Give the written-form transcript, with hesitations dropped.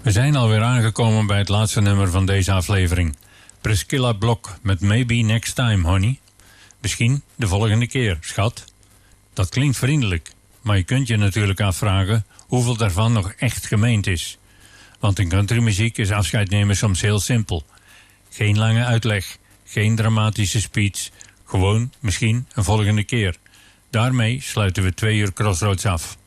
We zijn alweer aangekomen bij het laatste nummer van deze aflevering. Priscilla Blok met Maybe Next Time, Honey. Misschien de volgende keer, schat. Dat klinkt vriendelijk, maar je kunt je natuurlijk afvragen hoeveel daarvan nog echt gemeend is. Want in countrymuziek is afscheid nemen soms heel simpel. Geen lange uitleg, geen dramatische speech, gewoon misschien een volgende keer. Daarmee sluiten we 2 uur Crossroads af.